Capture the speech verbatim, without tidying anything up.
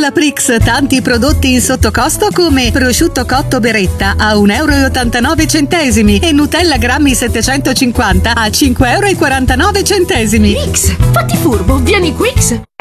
Dalla Prix tanti prodotti in sottocosto come prosciutto cotto Beretta a un euro e ottantanove centesimi e Nutella grammi settecentocinquanta a cinque euro e quarantanove centesimi. Prix, fatti furbo, vieni Quix!